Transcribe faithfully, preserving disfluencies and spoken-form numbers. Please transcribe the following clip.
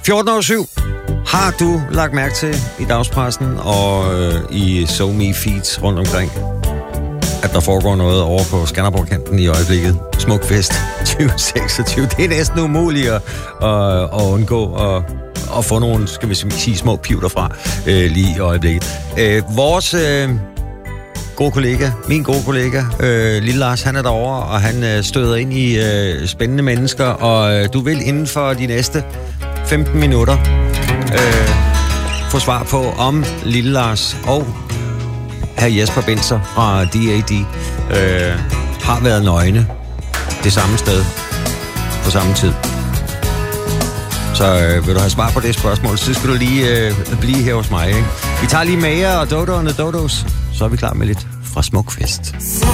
fjorten over syv. Har du lagt mærke til i dagspressen og øh, i SoMe feeds rundt omkring, at der foregår noget over på Skanderborg-kanten i øjeblikket? Smukfest tyve seksogtyve. Det er næsten umuligt at, at, at undgå at, at få nogle, skal vi sige, små piv derfra øh, lige i øjeblikket. Øh, vores øh, gode kollega, min gode kollega, øh, Lille Lars, han er derovre, og han øh, støder ind i øh, spændende mennesker, og øh, du vil inden for de næste femten minutter øh, få svar på, om Lille Lars og hr. Jesper Binzer fra D A D øh, har været nøgne det samme sted på samme tid. Så øh, vil du have svar på det spørgsmål, så skal du lige øh, blive her hos mig, ikke? Vi tager lige Maja og Dodo og Dodos, så er vi klar med lidt fra Smukfest.